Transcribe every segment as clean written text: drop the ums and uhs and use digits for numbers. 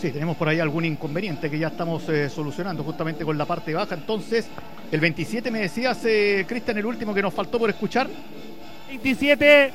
Sí, tenemos por ahí algún inconveniente que ya estamos solucionando justamente con la parte baja. Entonces, el 27 me decías, Cristian, el último que nos faltó por escuchar. 27,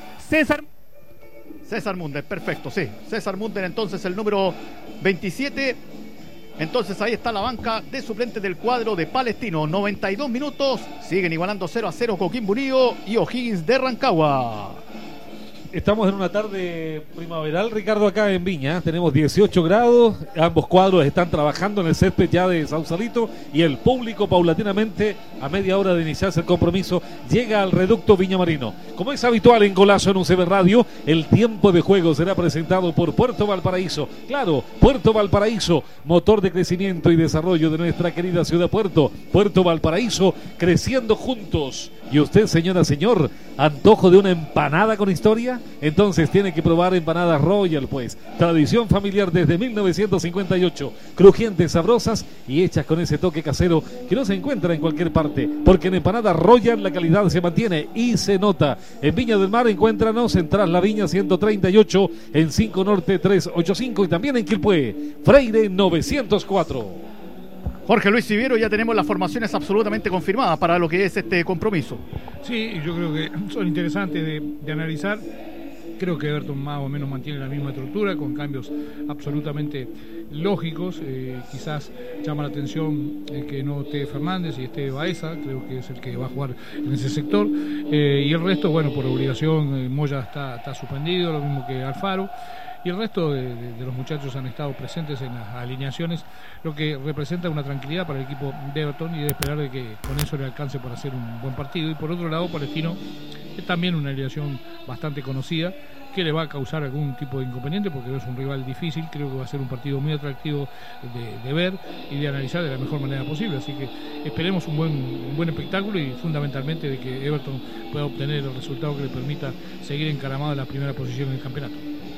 César Munder, perfecto, sí. César Munder, entonces el número 27. Entonces ahí está la banca de suplentes del cuadro de Palestino. 92 minutos, siguen igualando 0-0 Coquimbo Unido y O'Higgins de Rancagua. Estamos en una tarde primaveral, Ricardo, acá en Viña. Tenemos 18 grados, ambos cuadros están trabajando en el césped ya de Sausalito y el público paulatinamente, a media hora de iniciarse el compromiso, llega al reducto Viña Marino. Como es habitual en Golazo en UCB Radio, el tiempo de juego será presentado por Puerto Valparaíso. Claro, Puerto Valparaíso, motor de crecimiento y desarrollo de nuestra querida ciudad Puerto. Puerto Valparaíso, creciendo juntos. ¿Y usted, señora, señor, antojo de una empanada con historia? Entonces tiene que probar empanadas Royal, pues. Tradición familiar desde 1958. Crujientes, sabrosas y hechas con ese toque casero que no se encuentra en cualquier parte. Porque en empanadas Royal la calidad se mantiene y se nota. En Viña del Mar encuéntranos en Tras la Viña 138, en 5 Norte 385 y también en Quilpué, Freire 904. Jorge Luis Siviero, ya tenemos las formaciones absolutamente confirmadas para lo que es este compromiso. Sí, yo creo que son interesantes de analizar. Creo que Everton más o menos mantiene la misma estructura, con cambios absolutamente lógicos. Quizás llama la atención que no esté Fernández y esté Baeza, creo que es el que va a jugar en ese sector. Y el resto, bueno, por obligación, Moya está suspendido, lo mismo que Alfaro. Y el resto de los muchachos han estado presentes en las alineaciones, lo que representa una tranquilidad para el equipo de Everton y de esperar de que con eso le alcance para hacer un buen partido. Y por otro lado, Palestino es también una alineación bastante conocida, que le va a causar algún tipo de inconveniente porque es un rival difícil. Creo que va a ser un partido muy atractivo de ver y de analizar de la mejor manera posible, así que esperemos un buen espectáculo y fundamentalmente de que Everton pueda obtener el resultado que le permita seguir encaramado en la primera posición en el campeonato.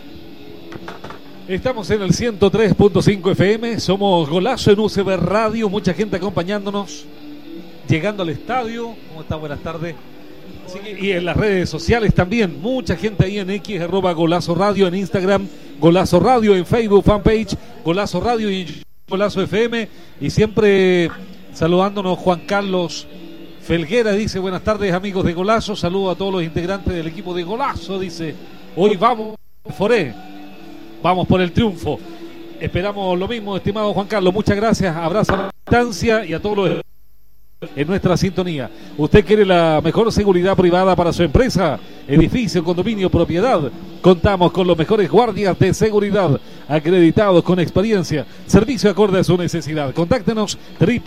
Estamos en el 103.5 FM, somos Golazo en UCB Radio, mucha gente acompañándonos, llegando al estadio. ¿Cómo está? Buenas tardes. Así que, y en las redes sociales también, mucha gente ahí en X, @Golazo Radio, en Instagram, Golazo Radio, en Facebook, fanpage, Golazo Radio y Golazo FM. Y siempre saludándonos Juan Carlos Felguera, dice, buenas tardes amigos de Golazo, saludo a todos los integrantes del equipo de Golazo, dice, hoy vamos, Foré. Vamos por el triunfo. Esperamos lo mismo, estimado Juan Carlos. Muchas gracias. Abrazo a la distancia y a todos los en nuestra sintonía. ¿Usted quiere la mejor seguridad privada para su empresa, edificio, condominio, propiedad? Contamos con los mejores guardias de seguridad, acreditados con experiencia, servicio acorde a su necesidad. Contáctenos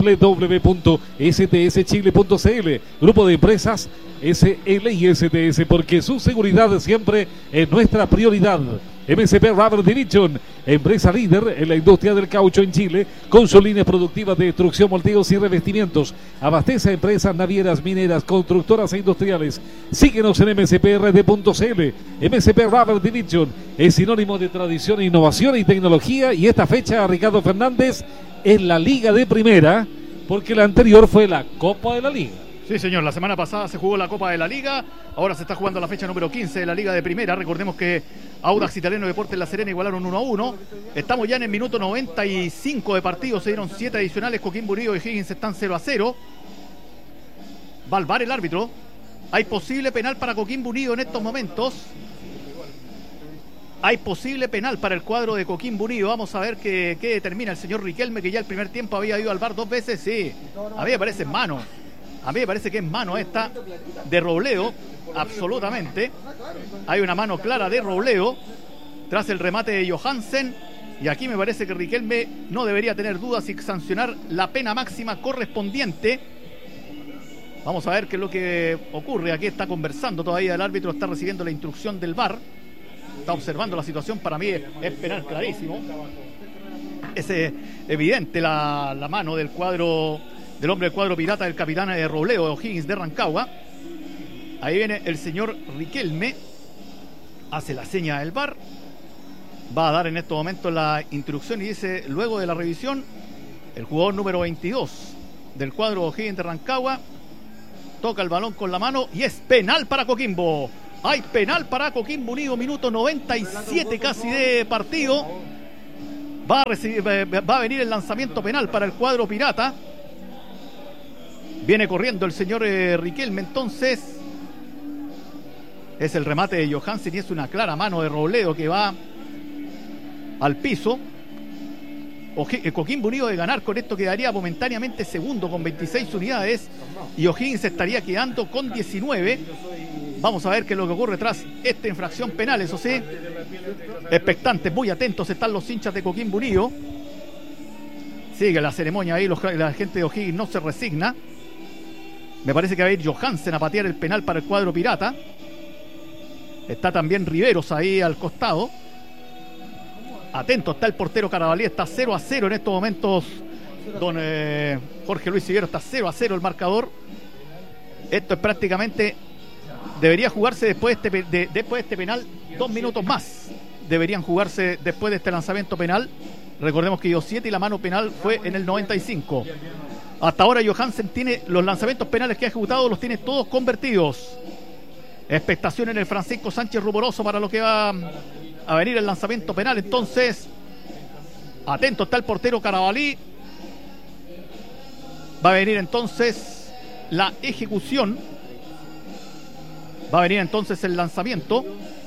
www.stschile.cl, grupo de empresas SL y STS, porque su seguridad siempre es nuestra prioridad. MSP Rubber Division, empresa líder en la industria del caucho en Chile, con sus líneas productivas de destrucción, moldeos y revestimientos. Abastece a empresas navieras, mineras, constructoras e industriales. Síguenos en msprd.cl. MSP Rubber Division es sinónimo de tradición, innovación y tecnología. Y esta fecha, Ricardo Fernández, es la Liga de Primera, porque la anterior fue la Copa de la Liga. Sí, señor, la semana pasada se jugó la Copa de la Liga, ahora se está jugando la fecha número 15 de la Liga de Primera. Recordemos que Audax Italiano Deportes La Serena igualaron 1-1. Estamos ya en el minuto 95 de partido, se dieron 7 adicionales. Coquimbo Unido y Higgins están 0-0. Va al VAR el árbitro. Hay posible penal para Coquimbo Unido en estos momentos. Hay posible penal para el cuadro de Coquimbo Unido. Vamos a ver qué determina el señor Riquelme, que ya el primer tiempo había ido al VAR 2 veces. Sí, a mí me parece en mano. A mí me parece que es mano esta de Robledo, absolutamente. Hay una mano clara de Robledo tras el remate de Johansen. Y aquí me parece que Riquelme no debería tener dudas y sancionar la pena máxima correspondiente. Vamos a ver qué es lo que ocurre. Aquí está conversando todavía el árbitro, está recibiendo la instrucción del VAR. Está observando la situación, para mí es penal clarísimo. Es evidente la mano del hombre del cuadro pirata, del capitán de Robledo, de O'Higgins de Rancagua. Ahí viene el señor Riquelme, hace la seña del VAR, va a dar en estos momentos la instrucción y dice, luego de la revisión, el jugador número 22 del cuadro O'Higgins de Rancagua toca el balón con la mano y es penal para Coquimbo. Hay penal para Coquimbo Unido, minuto 97 casi de partido. Va a venir el lanzamiento penal para el cuadro pirata. Viene corriendo el señor Riquelme, entonces. Es el remate de Johansen y es una clara mano de Robledo que va al piso. Coquimbo Unido de ganar con esto quedaría momentáneamente segundo con 26 unidades y O'Higgins estaría quedando con 19. Vamos a ver qué es lo que ocurre tras esta infracción penal, eso sí. Expectantes, muy atentos están los hinchas de Coquimbo Unido. Sigue la ceremonia ahí, la gente de O'Higgins no se resigna. Me parece que va a ir Johansen a patear el penal para el cuadro pirata. Está también Riveros ahí al costado. Atento está el portero Carabalí, está 0-0 en estos momentos. Don Jorge Luis Siguero, está 0-0 el marcador. Esto es prácticamente, debería jugarse después de este penal 2 minutos más. Deberían jugarse después de este lanzamiento penal. Recordemos que dio 7 y la mano penal fue en el 95. Hasta ahora Johansen tiene los lanzamientos penales que ha ejecutado, los tiene todos convertidos. Expectación en el Francisco Sánchez Ruboroso para lo que va a venir el lanzamiento penal. Entonces, atento está el portero Carabalí. Va a venir entonces la ejecución. Va a venir entonces el lanzamiento.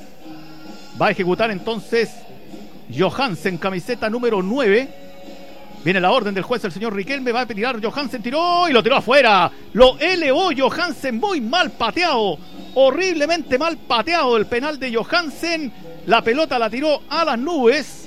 Va a ejecutar entonces Johansen, camiseta número 9. Viene la orden del juez, el señor Riquelme. Va a tirar Johansen, tiró y lo tiró afuera. Lo elevó Johansen, muy mal pateado. Horriblemente mal pateado el penal de Johansen. La pelota la tiró a las nubes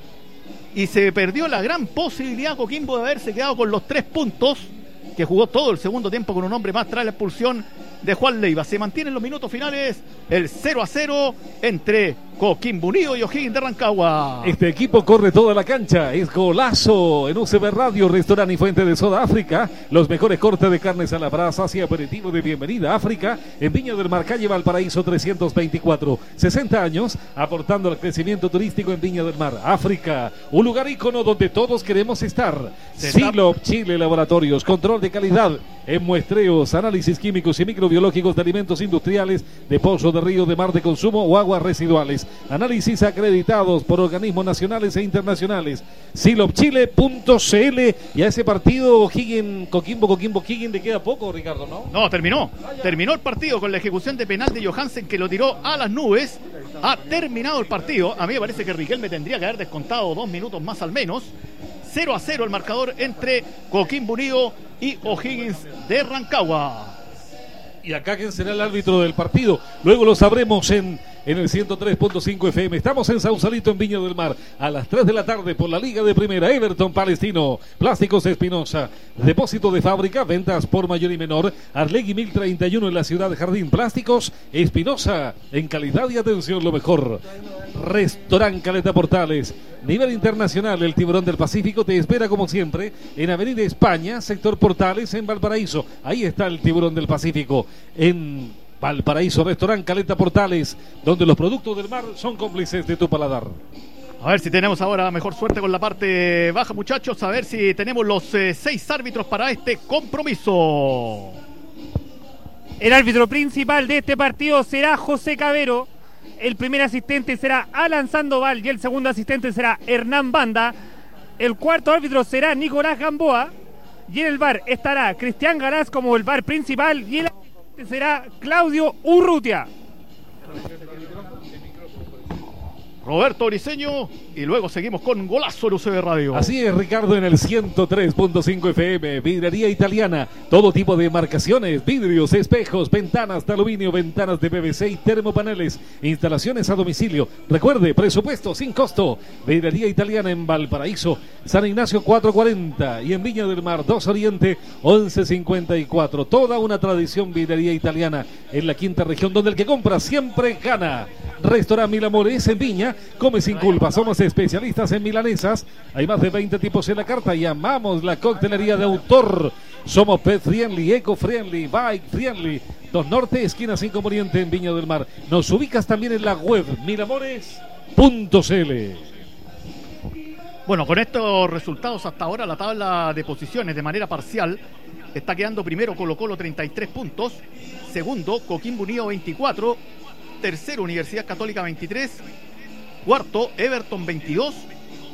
y se perdió la gran posibilidad Coquimbo de haberse quedado con los 3 puntos, que jugó todo el segundo tiempo con un hombre más tras la expulsión de Juan Leiva. Se mantienen los minutos finales el 0-0 entre Coquimbo Unido y O'Higgins de Rancagua. Este equipo corre toda la cancha. Es Golazo en UCB Radio, restaurante y fuente de soda África. Los mejores cortes de carnes a la brasa y aperitivo de bienvenida a África en Viña del Mar, calle Valparaíso 324. 60 años aportando al crecimiento turístico en Viña del Mar. África, un lugar ícono donde todos queremos estar. Silop Chile Laboratorios, control de calidad en muestreos, análisis químicos y microbiológicos de alimentos industriales, de pozo, de río, de mar de consumo o aguas residuales. Análisis acreditados por organismos nacionales e internacionales. silopchile.cl. Y a ese partido Coquimbo O'Higgins le queda poco, Ricardo, ¿no? No, terminó el partido con la ejecución de penal de Johansen, que lo tiró a las nubes. Ha terminado el partido. A mí me parece que Riquelme tendría que haber descontado 2 minutos más al menos. 0-0 el marcador entre Coquimbo Unido y O'Higgins de Rancagua. Y acá quién será el árbitro del partido, luego lo sabremos en el 103.5 FM. Estamos en Sausalito, en Viña del Mar, a las 3 de la tarde por la Liga de Primera. Everton Palestino, Plásticos Espinosa, depósito de fábrica, ventas por mayor y menor. Arlegui 1031 en la ciudad de Jardín. Plásticos Espinosa, en calidad y atención lo mejor. Restaurant Caleta Portales, nivel internacional, el Tiburón del Pacífico te espera como siempre en Avenida España, sector Portales, en Valparaíso. Ahí está el Tiburón del Pacífico, en Valparaíso, Restaurant Caleta Portales, donde los productos del mar son cómplices de tu paladar. A ver si tenemos ahora mejor suerte con la parte baja, muchachos. A ver si tenemos los 6 árbitros para este compromiso. El árbitro principal de este partido será José Cabero. El primer asistente será Alan Sandoval y el segundo asistente será Hernán Banda. El cuarto árbitro será Nicolás Gamboa. Y en el VAR estará Cristian Garaz como el VAR principal y el asistente será Claudio Urrutia. Roberto Briceño, y luego seguimos con Golazo en UCB Radio. Así es, Ricardo, en el 103.5 FM, vidrería italiana, todo tipo de marcaciones, vidrios, espejos, ventanas de aluminio, ventanas de PVC y termopaneles, instalaciones a domicilio. Recuerde, presupuesto sin costo. Vidrería italiana en Valparaíso, San Ignacio 440 y en Viña del Mar 2 Oriente 1154. Toda una tradición vidrería italiana en la quinta región, donde el que compra siempre gana. Restaurante Mil Amores en Viña, come sin culpa, somos especialistas en milanesas, hay más de 20 tipos en la carta y amamos la coctelería de autor. Somos pet friendly, eco friendly, bike friendly. 2 Norte, esquina 5 Oriente en Viña del Mar. Nos ubicas también en la web milamores.cl. Bueno, con estos resultados hasta ahora, la tabla de posiciones de manera parcial está quedando primero Colo-Colo 33 puntos, segundo Coquimbo Unido 24, tercero Universidad Católica 23, cuarto Everton 22,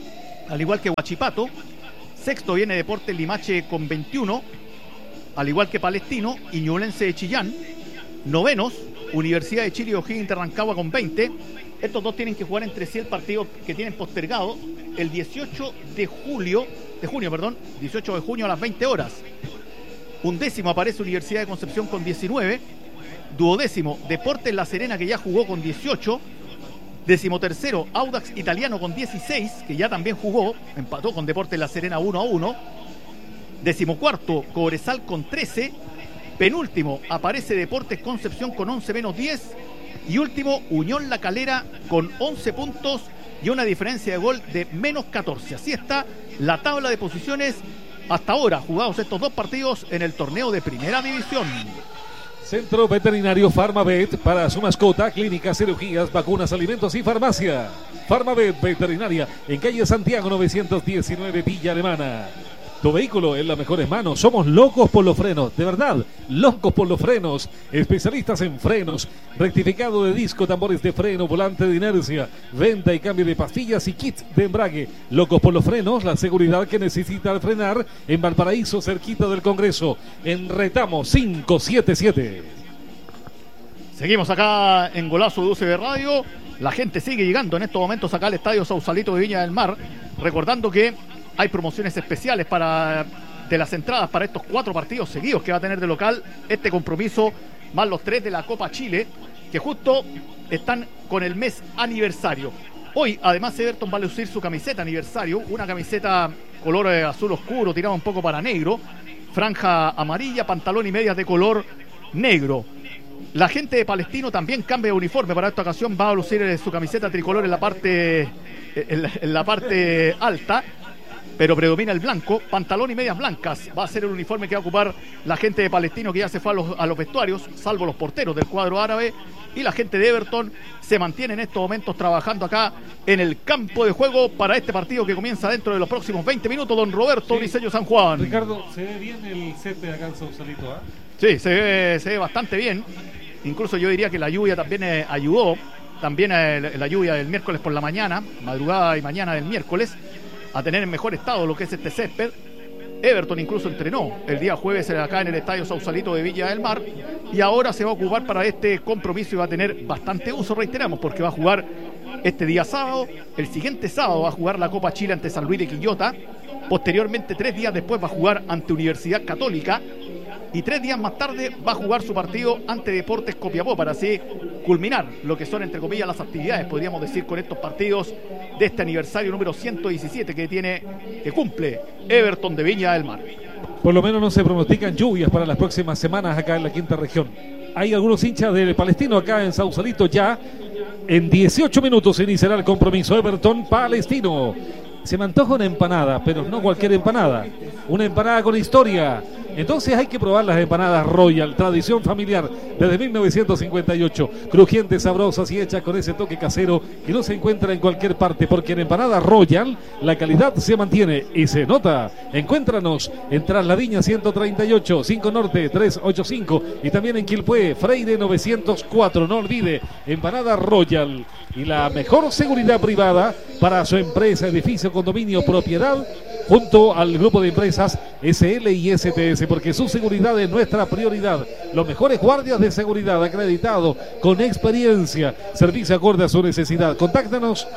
al igual que Huachipato. Sexto viene Deportes Limache con 21, al igual que Palestino y Ñublense de Chillán. Novenos, Universidad de Chile y O'Higgins de Rancagua con 20. Estos dos tienen que jugar entre sí el partido que tienen postergado el 18 de junio, 18 de junio a las 20 horas. Undécimo aparece Universidad de Concepción con 19. Duodécimo, Deportes La Serena, que ya jugó con 18. Decimotercero, Audax Italiano con 16, que ya también jugó, empató con Deportes La Serena 1-1. Decimocuarto, Cobresal con 13. Penúltimo, aparece Deportes Concepción con 11 menos 10. Y último, Unión La Calera con 11 puntos y una diferencia de gol de menos 14. Así está la tabla de posiciones hasta ahora, jugados estos dos partidos en el torneo de Primera División. Centro Veterinario Farmavet para su mascota, clínicas, cirugías, vacunas, alimentos y farmacia. Farmavet Veterinaria en calle Santiago 919, Villa Alemana. Tu vehículo en las mejores manos. Somos locos por los frenos, de verdad, locos por los frenos. Especialistas en frenos, rectificado de disco, tambores de freno, volante de inercia, venta y cambio de pastillas y kits de embrague. Locos por los frenos, la seguridad que necesita al frenar en Valparaíso, cerquita del Congreso, en Retamo 577. Seguimos acá en Golazo de UCB Radio. La gente sigue llegando en estos momentos acá al Estadio Sausalito de Viña del Mar, recordando que hay promociones especiales de las entradas para estos 4 partidos seguidos que va a tener de local este compromiso, más los 3 de la Copa Chile, que justo están con el mes aniversario. Hoy, además, Everton va a lucir su camiseta aniversario, una camiseta color azul oscuro, tirada un poco para negro, franja amarilla, pantalón y medias de color negro. La gente de Palestino también cambia de uniforme para esta ocasión, va a lucir su camiseta tricolor en la parte alta, pero predomina el blanco, pantalón y medias blancas. Va a ser el uniforme que va a ocupar la gente de Palestino, que ya se fue a los vestuarios, salvo los porteros del cuadro árabe. Y la gente de Everton se mantiene en estos momentos trabajando acá en el campo de juego para este partido que comienza dentro de los próximos 20 minutos. Don Roberto Briceño San Juan. Ricardo, ¿se ve bien el césped acá en Sausalito? Sí, se ve bastante bien. Incluso yo diría que la lluvia también ayudó. También la lluvia del miércoles por la mañana, madrugada y mañana del miércoles, a tener en mejor estado lo que es este césped. Everton incluso entrenó el día jueves acá en el Estadio Sausalito de Villa del Mar, y ahora se va a ocupar para este compromiso y va a tener bastante uso, reiteramos, porque va a jugar este día sábado. El siguiente sábado va a jugar la Copa Chile ante San Luis de Quillota. Posteriormente, 3 días después, va a jugar ante Universidad Católica, y 3 días más tarde va a jugar su partido ante Deportes Copiapó, para así culminar lo que son, entre comillas, las actividades, podríamos decir, con estos partidos de este aniversario número 117 que cumple Everton de Viña del Mar. Por lo menos no se pronostican lluvias para las próximas semanas acá en la quinta región. Hay algunos hinchas del Palestino acá en Sausalito ya. En 18 minutos iniciará el compromiso Everton-Palestino. Se me antoja una empanada, pero no cualquier empanada. Una empanada con historia. Entonces hay que probar las empanadas Royal, tradición familiar desde 1958. Crujientes, sabrosas y hechas con ese toque casero que no se encuentra en cualquier parte, porque en Empanada Royal la calidad se mantiene y se nota. Encuéntranos en Trasladiña 138, 5 Norte 385 y también en Quilpué, Freire 904. No olvide, Empanada Royal. Y la mejor seguridad privada para su empresa, edificio, condominio, propiedad, junto al grupo de empresas SL y STS, porque su seguridad es nuestra prioridad. Los mejores guardias de seguridad acreditados, con experiencia, servicio acorde a su necesidad. Contáctanos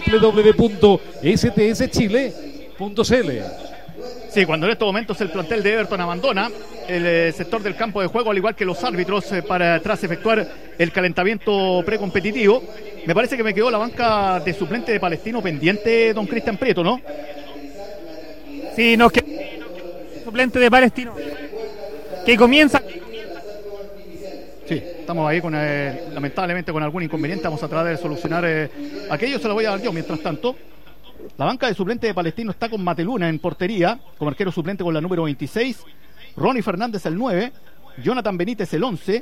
www.stschile.cl. Sí, cuando en estos momentos el plantel de Everton abandona el sector del campo de juego, al igual que los árbitros, tras efectuar el calentamiento precompetitivo. Me parece que me quedó la banca de suplente de Palestino pendiente, don Cristian Prieto, ¿no? Sí, nos queda suplente de Palestino que comienza. Sí, estamos ahí lamentablemente con algún inconveniente. Vamos a tratar de solucionar aquello, se lo voy a dar yo. Mientras tanto, la banca de suplente de Palestino está con Mateluna en portería, como arquero suplente con la número 26, Ronnie Fernández el 9, Jonathan Benítez el 11,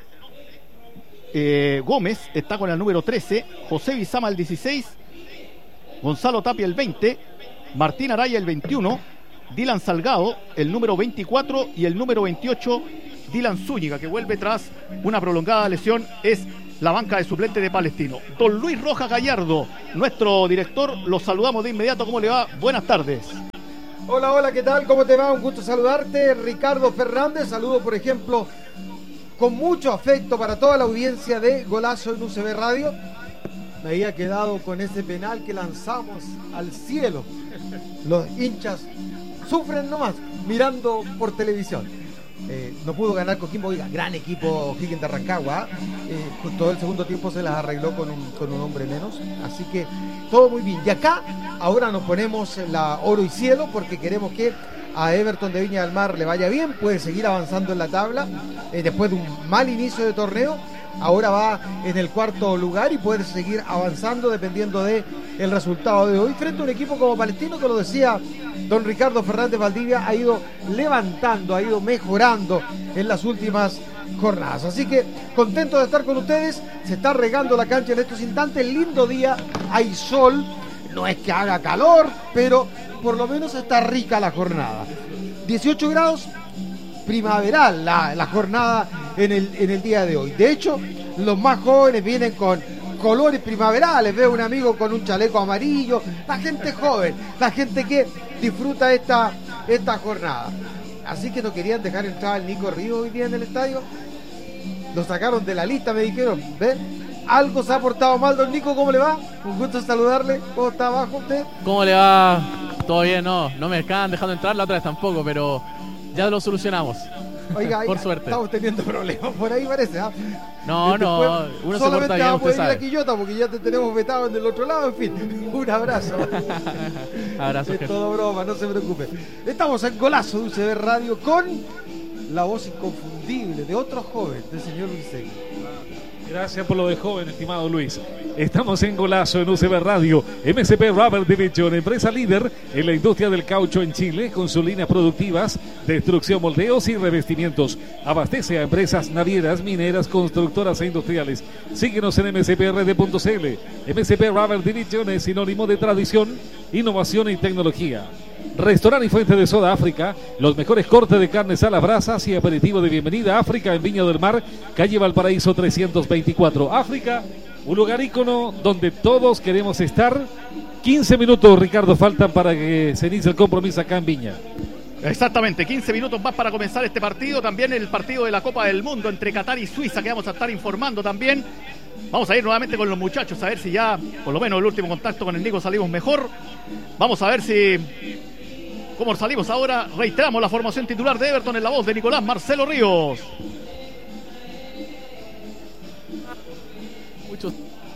Gómez está con el número 13, José Bizama el 16, Gonzalo Tapia el 20, Martín Araya el 21, Dylan Salgado el número 24 y el número 28 Dylan Zúñiga, que vuelve tras una prolongada lesión, es la banca de suplente de Palestino. Don Luis Rojas Gallardo, nuestro director, los saludamos de inmediato. ¿Cómo le va? Buenas tardes. Hola, hola, ¿qué tal? ¿Cómo te va? Un gusto saludarte. Ricardo Fernández, saludo por ejemplo con mucho afecto para toda la audiencia de Golazo en UCB Radio. Me había quedado con ese penal que lanzamos al cielo. Los hinchas sufren nomás mirando por televisión. No pudo ganar Coquimbo, oiga, gran equipo Higgins de Rancagua. Todo el segundo tiempo se las arregló con un hombre menos. Así que todo muy bien. Y acá ahora nos ponemos la oro y cielo porque queremos que a Everton de Viña del Mar le vaya bien, puede seguir avanzando en la tabla después de un mal inicio de torneo. Ahora va en el cuarto lugar y puede seguir avanzando dependiendo de el resultado de hoy frente a un equipo como Palestino, que lo decía don Ricardo Fernández Valdivia, ha ido levantando, ha ido mejorando en las últimas jornadas. Así que contento de estar con ustedes. Se está regando la cancha en estos instantes, lindo día, hay sol, no es que haga calor, pero por lo menos está rica la jornada. 18 grados, primaveral la jornada en el día de hoy. De hecho, los más jóvenes vienen con colores primaverales. Veo un amigo con un chaleco amarillo. La gente joven, la gente que disfruta esta jornada. Así que no querían dejar entrar al Nico Ríos hoy día en el estadio. Lo sacaron de la lista, me dijeron. ¿Ven? Algo se ha portado mal, don Nico. ¿Cómo le va? Un gusto saludarle. ¿Cómo está abajo usted? ¿Cómo le va? Todo bien, no me estaban dejando entrar, la otra vez tampoco, pero ya lo solucionamos. Oiga, por suerte. Estamos teniendo problemas por ahí, parece. No, uno se porta bien, usted sabe. Ir a Quillota porque ya te tenemos vetado en el otro lado. En fin, un abrazo. Abrazo. Es todo broma, no se preocupe. Estamos en Golazo de UCB Radio con la voz inconfundible de otro joven, del señor Luis Segui. Gracias por lo de joven, estimado Luis. Estamos en Golazo en UCB Radio. MSP Rubber Division, empresa líder en la industria del caucho en Chile, con sus líneas productivas de destrucción, moldeos y revestimientos. Abastece a empresas navieras, mineras, constructoras e industriales. Síguenos en msprd.cl. MSP Rubber Division es sinónimo de tradición, innovación y tecnología. Restaurante y Fuente de Soda África, los mejores cortes de carnes a las brasas y aperitivo de bienvenida a África en Viña del Mar, calle Valparaíso 324. África, un lugar ícono donde todos queremos estar. 15 minutos, Ricardo, faltan para que se inicie el compromiso acá en Viña. Exactamente, 15 minutos más para comenzar este partido. También el partido de la Copa del Mundo entre Qatar y Suiza, que vamos a estar informando también. Vamos a ir nuevamente con los muchachos a ver si ya, por lo menos el último contacto con el Nico, salimos mejor. Vamos a ver cómo salimos ahora. Reiteramos la formación titular de Everton en la voz de Nicolás Marcelo Ríos. Muchos.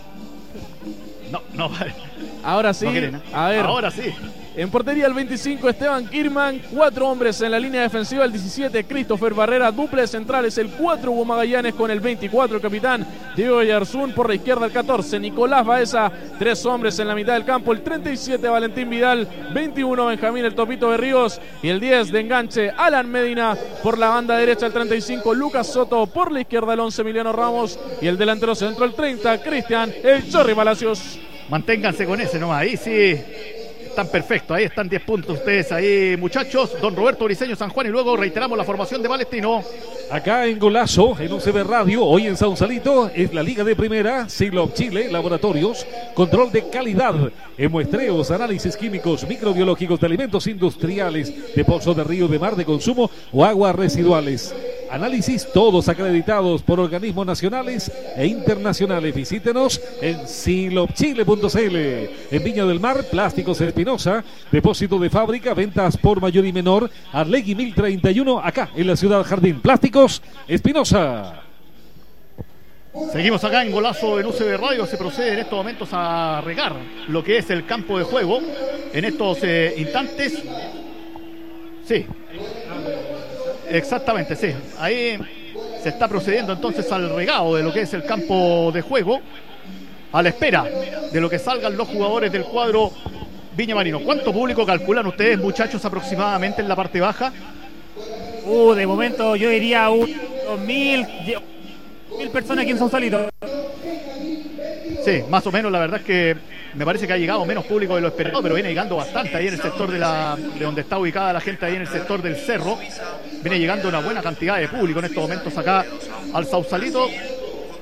No. Ahora sí, No quieren, a ver. Ahora sí. En portería el 25 Esteban Kirman, 4 hombres en la línea defensiva, el 17 Christopher Barrera, dupla de centrales el 4 Hugo Magallanes con el 24 el capitán Diego Yarzún, por la izquierda el 14 Nicolás Baeza, 3 hombres en la mitad del campo, el 37 Valentín Vidal, 21 Benjamín el Topito Berríos y el 10 de enganche Alan Medina, por la banda derecha el 35 Lucas Soto, por la izquierda el 11 Emiliano Ramos y el delantero centro el 30 Cristian el Chorri Palacios. Manténganse con ese nomás, ahí sí. Están perfectos, ahí están 10 puntos ustedes ahí, muchachos. Don Roberto Briceño San Juan, y luego reiteramos la formación de Palestino. Acá en Golazo, en UCB Radio, hoy en Sausalito, es la Liga de Primera, Silop Chile, Laboratorios, control de calidad en muestreos, análisis químicos, microbiológicos de alimentos industriales, de pozos de río, de mar, de consumo o aguas residuales. Análisis todos acreditados por organismos nacionales e internacionales. Visítenos en silopchile.cl. En Viña del Mar, Plásticos Espinosa, depósito de fábrica, ventas por mayor y menor, Arlegui 1031, acá en la ciudad Jardín. Plásticos Espinosa. Seguimos acá en Golazo en UCB Radio. Se procede en estos momentos a regar lo que es el campo de juego en estos instantes. Sí. Exactamente, sí. Ahí se está procediendo entonces al regado de lo que es el campo de juego, a la espera de lo que salgan los jugadores del cuadro viñamarino. ¿Cuánto público calculan ustedes, muchachos, aproximadamente en la parte baja? De momento yo diría 2.000 personas aquí en Sausalito. Sí, más o menos. La verdad es que me parece que ha llegado menos público de lo esperado, pero viene llegando bastante ahí en el sector de donde está ubicada la gente, ahí en el sector del cerro. Viene llegando una buena cantidad de público en estos momentos acá al Sausalito,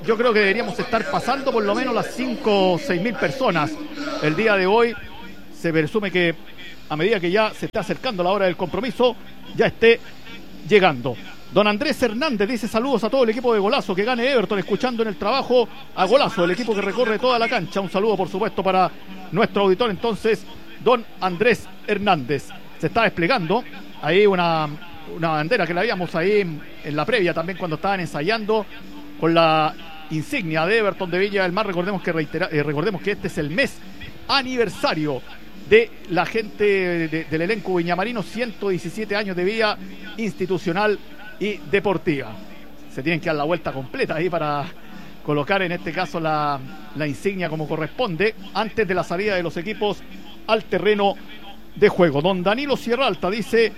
yo creo que deberíamos estar pasando por lo menos las 5 o 6 mil personas. El día de hoy se presume que a medida que ya se está acercando la hora del compromiso, ya esté llegando. Don Andrés Hernández dice saludos a todo el equipo de Golazo, que gane Everton, escuchando en el trabajo a Golazo, el equipo que recorre toda la cancha. Un saludo por supuesto para nuestro auditor entonces, don Andrés Hernández. Se está desplegando ahí una bandera que la habíamos ahí en la previa también cuando estaban ensayando con la insignia de Everton de Viña del Mar. Recordemos que este es el mes aniversario de la gente del elenco viñamarino, 117 años de vida institucional y deportiva. Se tienen que dar la vuelta completa ahí para colocar en este caso la insignia como corresponde antes de la salida de los equipos al terreno de juego. Don Danilo Sierralta dice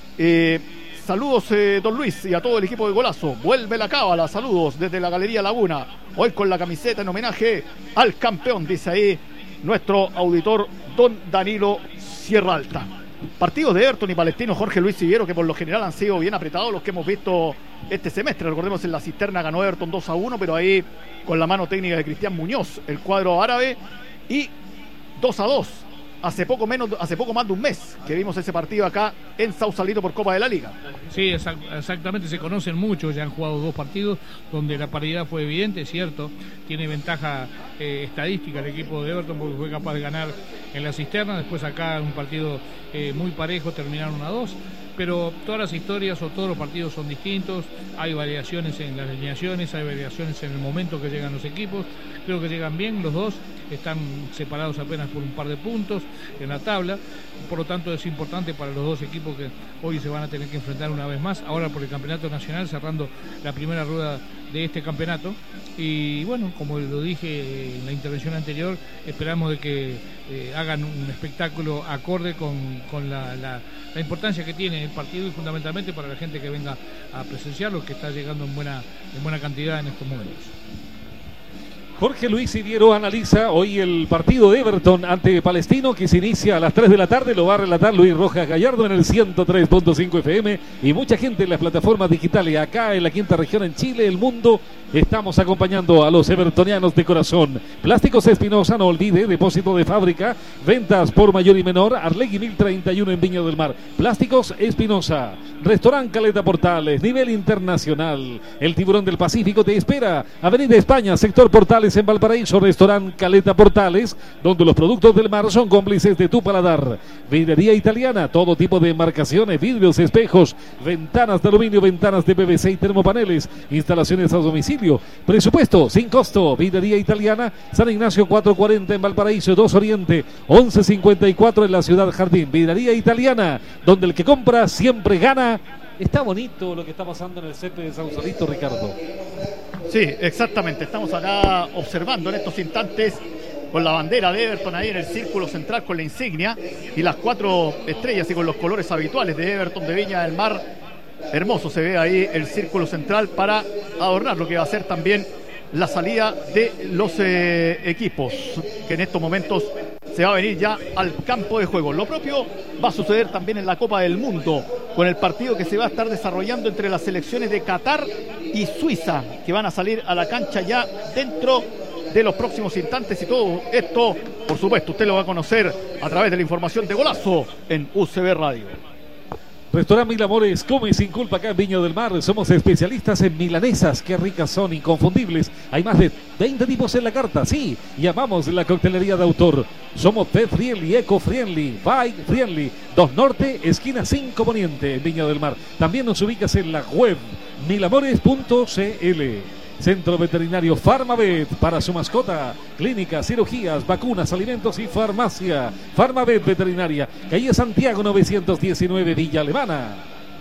saludos don Luis y a todo el equipo de Golazo, vuelve la cábala, saludos desde la Galería Laguna, hoy con la camiseta en homenaje al campeón, dice ahí nuestro auditor don Danilo Sierralta. Partidos de Everton y Palestino, Jorge Luis Siviero, que por lo general han sido bien apretados los que hemos visto este semestre. Recordemos, en la Cisterna ganó Everton 2-1, pero ahí con la mano técnica de Cristian Muñoz, el cuadro árabe, y 2-2 hace poco más de un mes que vimos ese partido acá en Sausalito por Copa de la Liga. Sí, exactamente, se conocen mucho, ya han jugado 2 partidos donde la paridad fue evidente, es cierto, tiene ventaja estadística el equipo de Everton porque fue capaz de ganar en la Cisterna, después acá un partido muy parejo, terminaron 1-2, pero todas las historias o todos los partidos son distintos, hay variaciones en las alineaciones, hay variaciones en el momento que llegan los equipos, creo que llegan bien los dos, están separados apenas por un par de puntos en la tabla, por lo tanto es importante para los dos equipos que hoy se van a tener que enfrentar una vez más, ahora por el campeonato nacional, cerrando la primera rueda de este campeonato, y bueno, como lo dije en la intervención anterior, esperamos de que hagan un espectáculo acorde con la importancia que tiene el partido y fundamentalmente para la gente que venga a presenciarlo, que está llegando en buena cantidad en estos momentos. Jorge Luis Siviero analiza hoy el partido de Everton ante Palestino, que se inicia a las 3 de la tarde. Lo va a relatar Luis Rojas Gallardo en el 103.5 FM y mucha gente en las plataformas digitales acá en la quinta región, en Chile, el mundo. Estamos acompañando a los evertonianos de corazón. Plásticos Espinosa, no olvide, depósito de fábrica, ventas por mayor y menor, Arlegui 1031 en Viña del Mar. Plásticos Espinosa, Restaurant Caleta Portales, nivel internacional. El Tiburón del Pacífico te espera. Avenida España, sector Portales en Valparaíso, Restaurant Caleta Portales, donde los productos del mar son cómplices de tu paladar. Vidrería Italiana, todo tipo de embarcaciones, vidrios, espejos, ventanas de aluminio, ventanas de PVC y termopaneles, instalaciones a domicilio. Presupuesto sin costo. Vidrería Italiana, San Ignacio 440 en Valparaíso, 2 Oriente 1154 en la Ciudad Jardín. Vidrería Italiana, donde el que compra siempre gana. Está bonito lo que está pasando en el césped de Sausalito, Ricardo. Sí, exactamente, estamos acá observando en estos instantes con la bandera de Everton ahí en el círculo central con la insignia y las 4 estrellas y con los colores habituales de Everton de Viña del Mar. Hermoso se ve ahí el círculo central para adornar lo que va a ser también la salida de los equipos, que en estos momentos se va a venir ya al campo de juego. Lo propio va a suceder también en la Copa del Mundo, con el partido que se va a estar desarrollando entre las selecciones de Qatar y Suiza, que van a salir a la cancha ya dentro de los próximos instantes, y todo esto, por supuesto, usted lo va a conocer a través de la información de Golazo en UCB Radio. Restaurante Mil Amores, come sin culpa acá en Viña del Mar. Somos especialistas en milanesas, qué ricas son, inconfundibles. Hay más de 20 tipos en la carta, sí. Y amamos la coctelería de autor. Somos pet friendly, eco friendly, bike friendly. 2 Norte, esquina 5 Poniente en Viña del Mar. También nos ubicas en la web milamores.cl. Centro Veterinario Farmavet para su mascota. Clínicas, cirugías, vacunas, alimentos y farmacia. Farmavet Veterinaria, calle Santiago 919, Villa Alemana.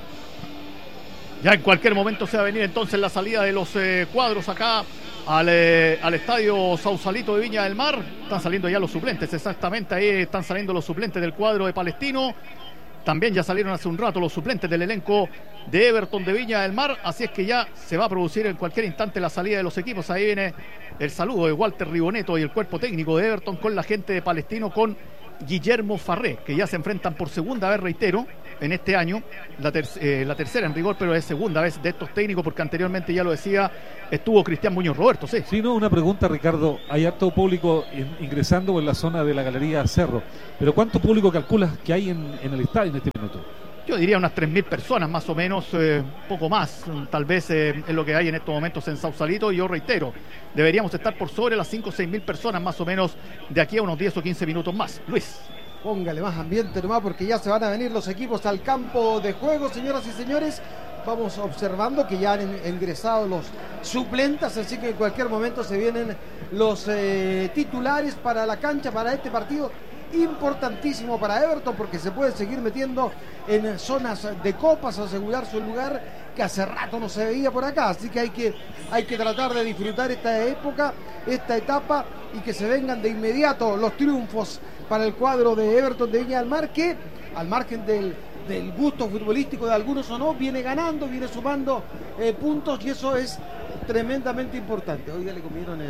Ya en cualquier momento se va a venir entonces la salida de los cuadros acá al estadio Sausalito de Viña del Mar. Están saliendo ya los suplentes, exactamente ahí están saliendo los suplentes del cuadro de Palestino. También ya salieron hace un rato los suplentes del elenco de Everton de Viña del Mar, así es que ya se va a producir en cualquier instante la salida de los equipos. Ahí viene el saludo de Walter Riboneto y el cuerpo técnico de Everton con la gente de Palestino, con Guillermo Farré, que ya se enfrentan por segunda vez, reitero, en este año, la tercera en rigor, pero es segunda vez de estos técnicos, porque anteriormente, ya lo decía, estuvo Cristian Muñoz Roberto, sí. Sí, no, una pregunta, Ricardo. Hay harto público ingresando en la zona de la Galería Cerro, pero ¿cuánto público calculas que hay en el estadio en este minuto? Yo diría unas 3.000 personas, más o menos, poco más, tal vez es lo que hay en estos momentos en Sausalito, y yo reitero, deberíamos estar por sobre las 5 o 6.000 personas, más o menos, de aquí a unos 10 o 15 minutos más. Luis. Póngale más ambiente nomás, porque ya se van a venir los equipos al campo de juego, señoras y señores. Vamos observando que ya han ingresado los suplentes, así que en cualquier momento se vienen los titulares para la cancha, para este partido importantísimo para Everton, porque se puede seguir metiendo en zonas de copas, asegurar su lugar, que hace rato no se veía por acá. Así que hay que tratar de disfrutar esta época, esta etapa, y que se vengan de inmediato los triunfos para el cuadro de Everton de Viña del Mar, que al margen del gusto futbolístico de algunos o no, viene ganando, viene sumando puntos, y eso es tremendamente importante. Hoy ya le comieron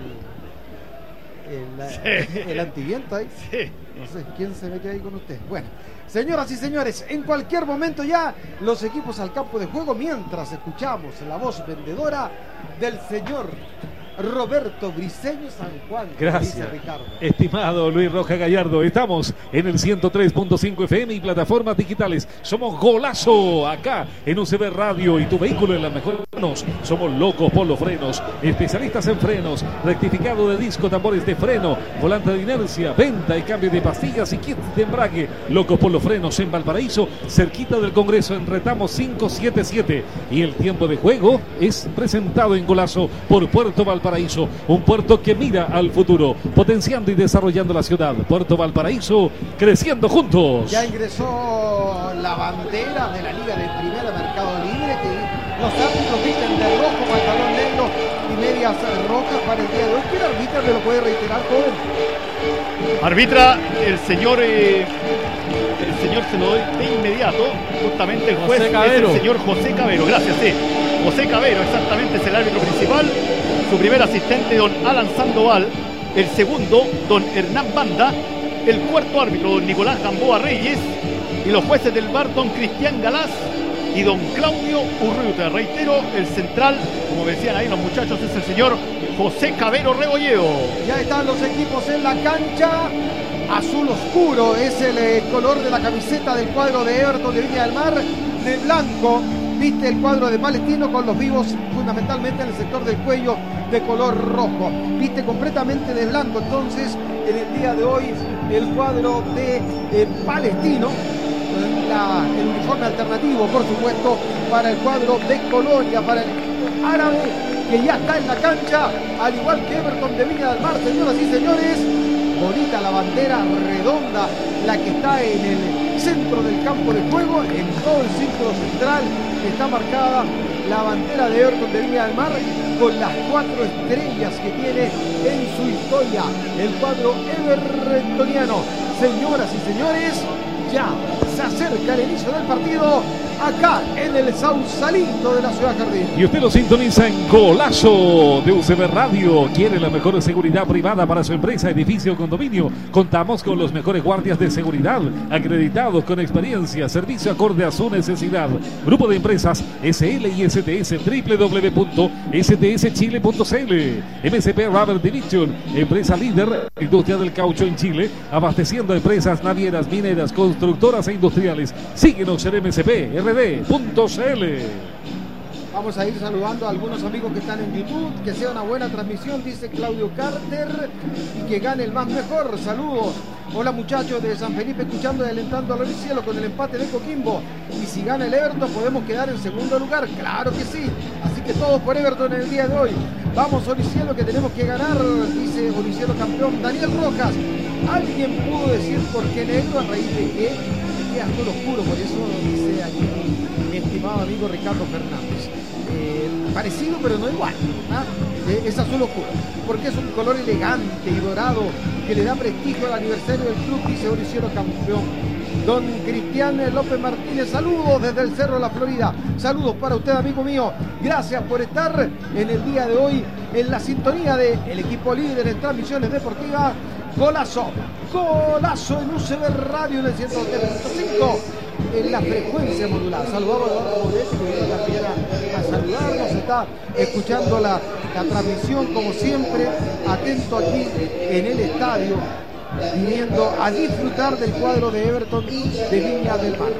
el antiviento ahí. Sí. No sé quién se metió ahí con usted. Bueno, señoras y señores, en cualquier momento ya los equipos al campo de juego, mientras escuchamos la voz vendedora del señor Roberto Briceño San Juan. Gracias, dice Ricardo. Estimado Luis Roja Gallardo. Estamos en el 103.5 FM y plataformas digitales. Somos Golazo acá en UCB Radio, y tu vehículo en las mejores manos. Somos locos por los frenos, especialistas en frenos, rectificado de disco, tambores de freno, volante de inercia, venta y cambio de pastillas y kits de embrague. Locos por los frenos en Valparaíso, cerquita del Congreso, en Retamo 577. Y el tiempo de juego es presentado en Golazo por Puerto Valparaíso, un puerto que mira al futuro, potenciando y desarrollando la ciudad. Puerto Valparaíso, creciendo juntos. Ya ingresó la bandera de la Liga de Primera Mercado Libre, que los árbitros visten de rojo, pantalón negro y medias rojas para el día de hoy. ¿Quién arbitra? ¿Me lo puede reiterar, joven? Arbitra el señor se lo doy de inmediato, justamente el juez es el señor José Cabero. Gracias, sí. José Cabero, exactamente, es el árbitro principal. Su primer asistente, don Alan Sandoval. El segundo, don Hernán Banda. El cuarto árbitro, don Nicolás Gamboa Reyes. Y los jueces del VAR, don Cristian Galás y don Claudio Urrutia. Reitero, el central, como decían ahí los muchachos, es el señor José Cabero Rebolledo. Ya están los equipos en la cancha. Azul oscuro es el color de la camiseta del cuadro de Everton de Viña del Mar. De blanco viste el cuadro de Palestino, con los vivos fundamentalmente en el sector del cuello de color rojo. Viste completamente de blanco entonces en el día de hoy el cuadro de Palestino. El uniforme alternativo, por supuesto, para el cuadro de Colonia, para el árabe, que ya está en la cancha, al igual que Everton de Viña del Mar. Señoras y señores, bonita la bandera redonda, la que está en el centro del campo de juego. En todo el círculo central está marcada la bandera de Everton de Viña del Mar, con las 4 estrellas que tiene en su historia el cuadro evertoniano. Señoras y señores, ya se acerca el inicio del partido acá en el Sausalito de la Ciudad Jardín. Y usted lo sintoniza en Golazo de UCB Radio. ¿Quiere la mejor seguridad privada para su empresa, edificio o condominio? Contamos con los mejores guardias de seguridad, acreditados con experiencia, servicio acorde a su necesidad. Grupo de empresas SL y STS, www.stschile.cl. MSP Rubber Division, empresa líder, industria del caucho en Chile, abasteciendo empresas navieras, mineras, constructoras e industriales. Síguenos en MSP RD.cl. Vamos a ir saludando a algunos amigos que están en YouTube. Que sea una buena transmisión, dice Claudio Carter, y que gane el más mejor. Saludos. Hola muchachos de San Felipe, escuchando y alentando a Loricielo con el empate de Coquimbo. Y si gana el Everton podemos quedar en segundo lugar. Claro que sí. Así que todos por Everton en el día de hoy. Vamos, Oricielo, que tenemos que ganar, dice Oricielo campeón. Daniel Rojas, ¿alguien pudo decir por qué negro a raíz de qué? Que azul oscuro, por eso dice aquí mi estimado amigo Ricardo Fernández. Parecido pero no igual, ¿ah? Es azul oscuro, porque es un color elegante y dorado que le da prestigio al aniversario del club, dice Oricielo campeón. Don Cristian López Martínez, saludos desde el Cerro de la Florida. Saludos para usted, amigo mío. Gracias por estar en el día de hoy en la sintonía del equipo líder en transmisiones deportivas. Golazo, golazo en UCB Radio en el 103.5. en la frecuencia modulada. Saludamos a Eduardo Boletti, que viene también a saludarnos, está escuchando la transmisión como siempre, atento aquí en el estadio, viniendo a disfrutar del cuadro de Everton de Viña del Mar.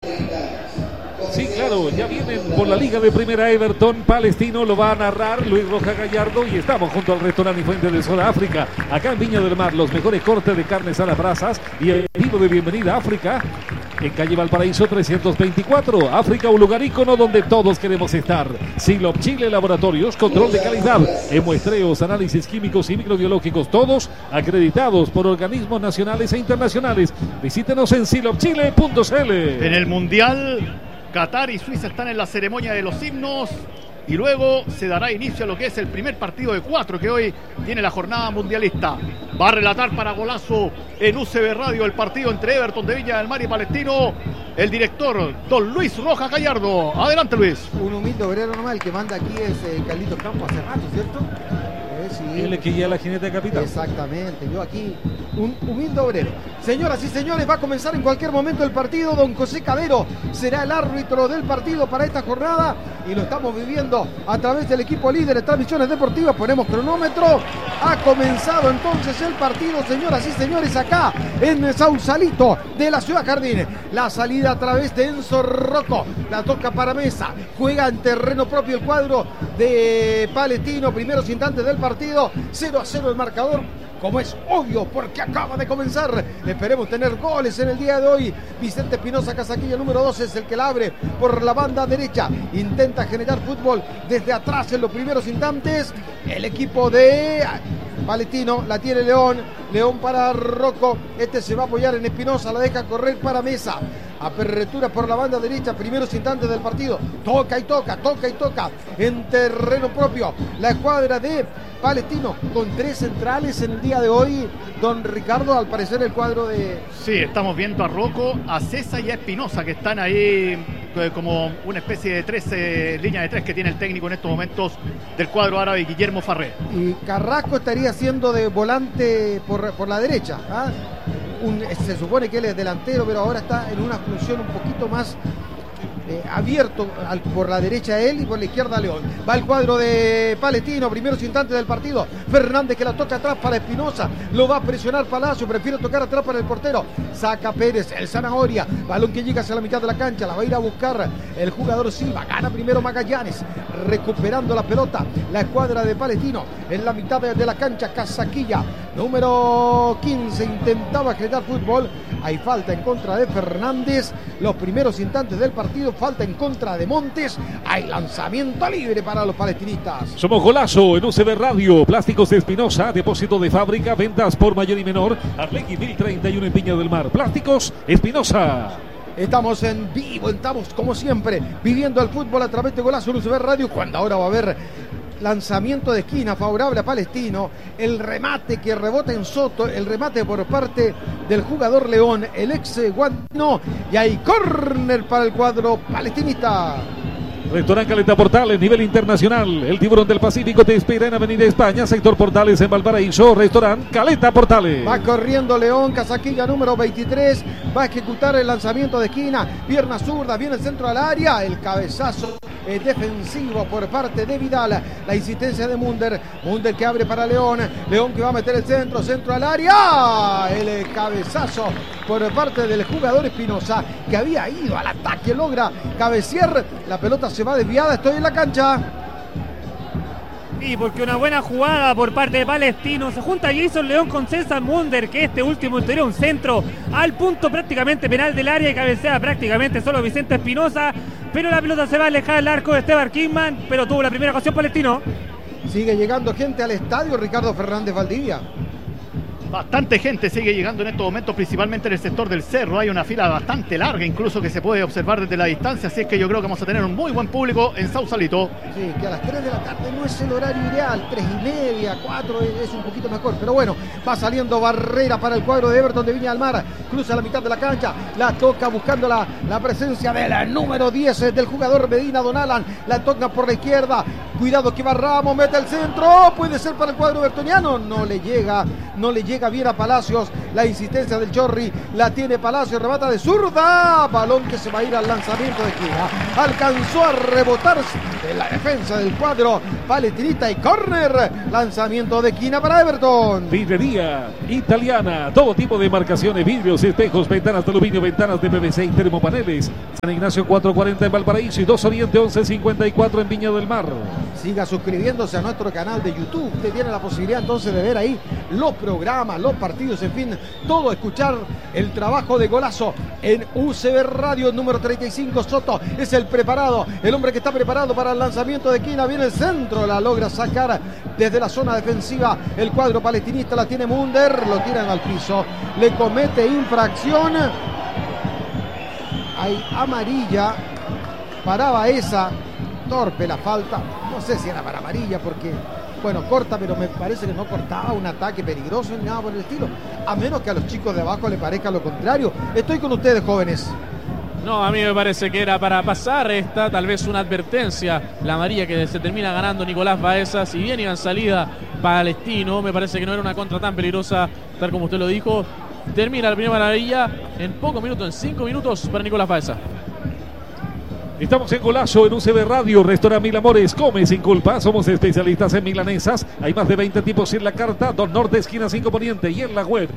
Sí, claro, ya vienen por la Liga de Primera Everton, Palestino, lo va a narrar Luis Roja Gallardo y estamos junto al restaurante y fuente de Sudáfrica, acá en Viña del Mar, los mejores cortes de carnes a las brasas y el estilo de bienvenida a África, en calle Valparaíso 324, África, un lugar ícono donde todos queremos estar. Silop Chile Laboratorios, control de calidad en muestreos, análisis químicos y microbiológicos, todos acreditados por organismos nacionales e internacionales. Visítenos en silopchile.cl. En el Mundial, Qatar y Suiza están en la ceremonia de los himnos y luego se dará inicio a lo que es el primer partido de 4 que hoy tiene la jornada mundialista. Va a relatar para Golazo en UCB Radio el partido entre Everton de Viña del Mar y Palestino el director don Luis Roja Gallardo. Adelante, Luis. Un humilde obrero nomás, el que manda aquí es Carlitos Campos hace rato, ¿cierto? Sí. Él es que guía la jinete capital. Exactamente, yo aquí, un humilde obrero. Señoras y señores, va a comenzar en cualquier momento el partido. Don José Cabero será el árbitro del partido para esta jornada y lo estamos viviendo a través del equipo líder de transmisiones deportivas. Ponemos cronómetro. Ha comenzado entonces el partido, señoras y señores, acá en Sausalito de la Ciudad Jardín. La salida a través de Enzo Rocco, la toca para Mesa, juega en terreno propio el cuadro de Palestino. Primeros instantes del partido, 0-0 el marcador, como es obvio porque acaba de comenzar. Esperemos tener goles en el día de hoy. Vicente Espinosa Casaquilla, número 12, es el que la abre por la banda derecha, intenta generar fútbol desde atrás en los primeros instantes. El equipo de Palestino la tiene León para Rocco, este se va a apoyar en Espinosa, la deja correr para Mesa. Apertura por la banda derecha, primeros instantes del partido. Toca y toca en terreno propio la escuadra de Palestino, con 3 centrales en el día de hoy. Don Ricardo, al parecer el cuadro de... Sí, estamos viendo a Rocco, a César y a Espinosa, que están ahí como una especie de 3 líneas de 3 que tiene el técnico en estos momentos del cuadro árabe, Guillermo Farré. Y Carrasco estaría siendo de volante por la derecha, ¿ah? Se supone que él es delantero, pero ahora está en una función un poquito más abierto por la derecha él y por la izquierda León. Va el cuadro de Palestino, primeros instantes del partido. Fernández que la toca atrás para Espinosa, lo va a presionar Palacio, prefiere tocar atrás para el portero. Saca Pérez, el Zanahoria, balón que llega hacia la mitad de la cancha, la va a ir a buscar el jugador Silva. Gana primero Magallanes, recuperando la pelota la escuadra de Palestino en la mitad de la cancha. Casaquilla, número 15, intentaba generar fútbol. Hay falta en contra de Fernández. Los primeros instantes del partido, falta en contra de Montes. Hay lanzamiento libre para los palestinistas. Somos Golazo en UCB Radio. Plásticos de Espinosa, depósito de fábrica, ventas por mayor y menor. Arlegui 1031 en Viña del Mar. Plásticos Espinosa. Estamos en vivo, estamos como siempre viviendo el fútbol a través de Golazo en UCB Radio, cuando ahora va a haber lanzamiento de esquina favorable a Palestino, el remate que rebota en Soto, el remate por parte del jugador León, el ex guantino, y hay córner para el cuadro palestinista. Restaurante Caleta Portales, nivel internacional. El Tiburón del Pacífico te espera en Avenida España, sector Portales en Valparaíso. Restaurante Caleta Portales. Va corriendo León, Casaquilla número 23. Va a ejecutar el lanzamiento de esquina. Pierna zurda, viene el centro al área. El cabezazo defensivo por parte de Vidal. La insistencia de Munder. Munder que abre para León. León que va a meter el centro al área. El cabezazo por parte del jugador Espinosa, que había ido al ataque. Logra cabecear. La pelota se va desviada, estoy en la cancha. Y porque una buena jugada por parte de Palestino. Se junta Jason León con César Munder, que este último interior un centro al punto prácticamente penal del área y cabecea prácticamente solo Vicente Espinosa. Pero la pelota se va a alejar del arco de Esteban Kingman, pero tuvo la primera ocasión Palestino. Sigue llegando gente al estadio, Ricardo Fernández Valdivia. Bastante gente sigue llegando en estos momentos, principalmente en el sector del cerro. Hay una fila bastante larga, incluso que se puede observar desde la distancia. Así es que yo creo que vamos a tener un muy buen público en Sausalito. Sí, que a las 3 de la tarde no es el horario ideal. 3:30, 4 es un poquito mejor. Pero bueno, va saliendo Barrera para el cuadro de Everton de Viña del Mar. Cruza la mitad de la cancha, la toca buscando la presencia de la número 10 del jugador Medina Don Alan. La toca por la izquierda. cuidado que va Ramos, mete el centro, puede ser para el cuadro bertoniano, no le llega bien a Palacios, la insistencia del Chorri, la tiene Palacios, remata de zurda, balón que se va a ir al lanzamiento de esquina, alcanzó a rebotar en la defensa del cuadro palestinista y córner, lanzamiento de esquina para Everton. Vidrería italiana, todo tipo de marcaciones, vidrios, espejos, ventanas de aluminio, ventanas de PVC y termopaneles. San Ignacio 440 en Valparaíso y 2 Oriente 1154 en Viña del Mar. Siga suscribiéndose a nuestro canal de YouTube. Usted tiene la posibilidad entonces de ver ahí los programas, los partidos, en fin, todo, escuchar el trabajo de Golazo en UCB Radio número 35. Soto es el preparado, el hombre que está preparado para el lanzamiento de esquina. Viene el centro, la logra sacar desde la zona defensiva. El cuadro palestinista la tiene Munder, lo tiran al piso, le comete infracción. Hay amarilla para Baeza, torpe la falta, no sé si era para amarilla porque, bueno, corta, pero me parece que no cortaba un ataque peligroso ni nada por el estilo, a menos que a los chicos de abajo les parezca lo contrario. Estoy con ustedes, jóvenes. No, a mí me parece que era para pasar esta, tal vez una advertencia, la amarilla que se termina ganando Nicolás Baeza. Si bien iba en salida Palestino, me parece que no era una contra tan peligrosa, tal como usted lo dijo. Termina la primera amarilla en pocos minutos, en 5 minutos para Nicolás Baeza. Estamos en Golazo en UCB Radio, Restaurante Mil Amores, come sin culpa, somos especialistas en milanesas, hay más de 20 tipos en la carta, 2 Norte, esquina 5 Poniente y en la web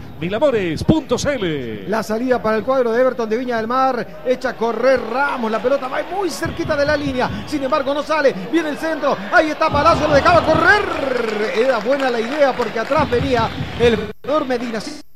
milamores.cl. La salida para el cuadro de Everton de Viña del Mar, echa a correr Ramos, la pelota va muy cerquita de la línea, sin embargo no sale, viene el centro, ahí está Palacio, lo dejaba correr, era buena la idea porque atrás venía el jugador Medina.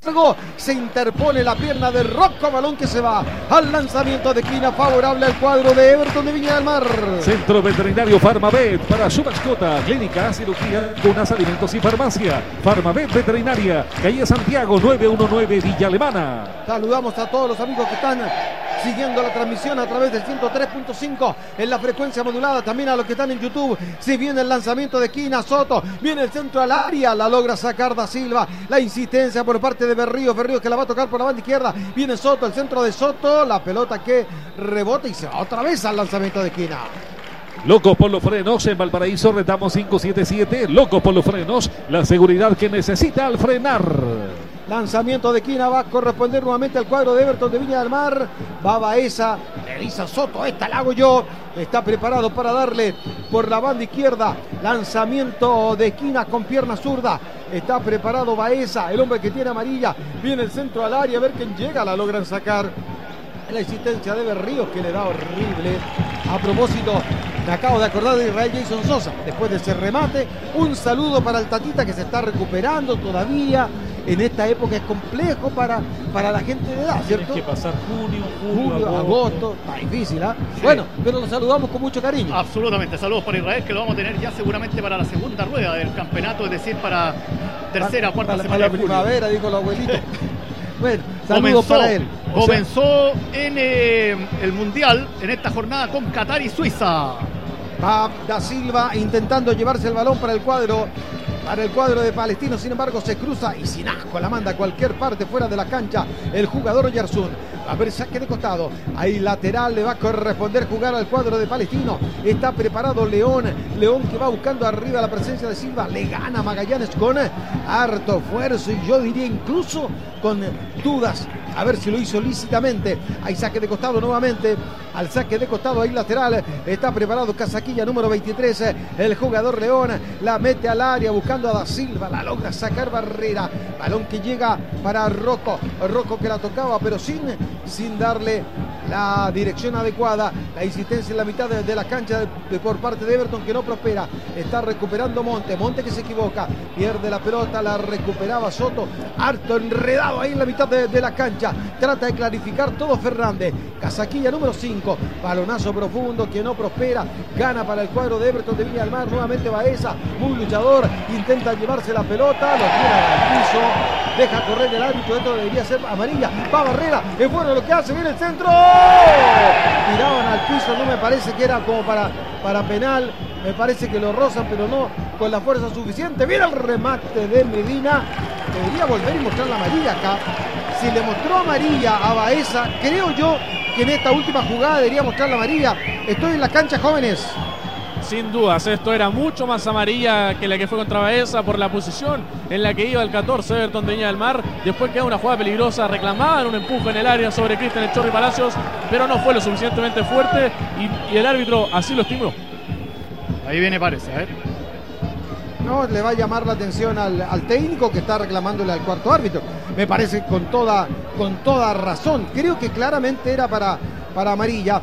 Se interpone la pierna de Rocco, balón que se va al lanzamiento de esquina favorable al cuadro de Everton de Viña del Mar. Centro Veterinario Farmavet para su mascota, clínica, cirugía, cunas, alimentos y farmacia. Farmavet Veterinaria, calle Santiago 919 Villa Alemana. Saludamos a todos los amigos que están siguiendo la transmisión a través del 103.5 en la frecuencia modulada, también a los que están en YouTube. Si viene el lanzamiento de esquina, Soto, viene el centro al área, la logra sacar Da Silva, la insistencia por parte de Berríos que la va a tocar por la banda izquierda, viene Soto, el centro de Soto, la pelota que rebota y se va otra vez al lanzamiento de esquina. Locos por los frenos, en Valparaíso retamos 577, Locos por los frenos, la seguridad que necesita al frenar. Lanzamiento de esquina, va a corresponder nuevamente al cuadro de Everton de Viña del Mar. Va Baeza, le dice a Soto, esta la hago yo. Está preparado para darle por la banda izquierda. Lanzamiento de esquina con pierna zurda. Está preparado Baeza, el hombre que tiene amarilla. Viene el centro al área, a ver quién llega, la logran sacar. La existencia de Berríos que le da horrible. A propósito, me acabo de acordar de Israel Jason Sosa. Después de ese remate, un saludo para el Tatita que se está recuperando todavía. En esta época es complejo para la gente de edad, ¿cierto? Tienes que pasar junio, agosto. Está difícil, ¿ah? Sí. Bueno, pero lo saludamos con mucho cariño. Absolutamente, saludos para Israel, que lo vamos a tener ya seguramente para la segunda rueda del campeonato, es decir, para tercera o cuarta semana para la de julio. primavera, dijo el abuelito. Bueno, saludos para él. Comenzó en el Mundial, en esta jornada con Qatar y Suiza. Va Da Silva intentando llevarse el balón para el cuadro de Palestino, sin embargo se cruza y sin asco la manda a cualquier parte fuera de la cancha el jugador Oyarzún. Va a haber saque de costado, ahí lateral, le va a corresponder jugar al cuadro de Palestino. Está preparado León que va buscando arriba la presencia de Silva, le gana Magallanes con harto esfuerzo y yo diría incluso con dudas a ver si lo hizo lícitamente. Hay saque de costado nuevamente, al saque de costado ahí lateral, está preparado Casaquilla número 23, el jugador León la mete al área buscando a Da Silva, la logra sacar Barrera, balón que llega para Rocco que la tocaba pero sin darle la dirección adecuada, la insistencia en la mitad de la cancha por parte de Everton que no prospera. Está recuperando Monte que se equivoca, pierde la pelota, la recuperaba Soto, harto enredado ahí en la mitad de la cancha, trata de clarificar todo Fernández. Casaquilla número 5, balonazo profundo que no prospera, gana para el cuadro de Everton de Viña del Mar, nuevamente Baeza, muy luchador, intenta llevarse la pelota, lo tira al piso, deja correr el árbitro, esto debería ser amarilla, va Barrera, es bueno lo que hace, viene el centro, tiraban al piso, no me parece que era como para penal, me parece que lo rozan pero no con la fuerza suficiente. Viene el remate de Medina, debería volver y mostrar la amarilla acá. Si le mostró amarilla a Baeza, creo yo que en esta última jugada debería mostrar la amarilla. Estoy en la cancha, jóvenes. Sin dudas, esto era mucho más amarilla que la que fue contra Baeza por la posición en la que iba el 14 Everton de Viña del Mar. Después queda una jugada peligrosa, reclamaban un empuje en el área sobre Cristian El Chorri Palacios, pero no fue lo suficientemente fuerte y el árbitro así lo estimó. Ahí viene Párez, a ver. No, le va a llamar la atención al técnico que está reclamándole al cuarto árbitro. Me parece con toda razón. Creo que claramente era para amarilla.